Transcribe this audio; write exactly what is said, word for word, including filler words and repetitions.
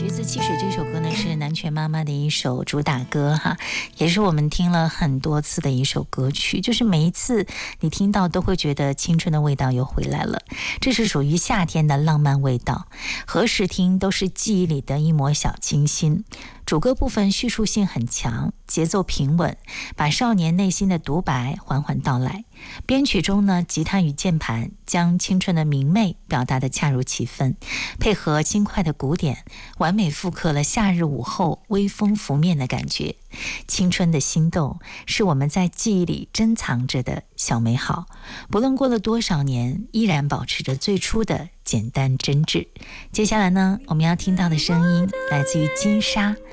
橘子汽水这首歌呢，是南拳妈妈的一首主打歌哈，也是我们听了很多次的一首歌曲，就是每一次你听到都会觉得青春的味道又回来了。这是属于夏天的浪漫味道，何时听都是记忆里的一抹小清新。主歌部分叙述性很强，节奏平稳，把少年内心的独白缓缓道来。编曲中呢，吉他与键盘将青春的明媚表达得恰如其分，配合轻快的鼓点，完美复刻了夏日午后微风拂面的感觉。青春的心动是我们在记忆里珍藏着的小美好，不论过了多少年，依然保持着最初的简单真挚。接下来呢，我们要听到的声音来自于金莎。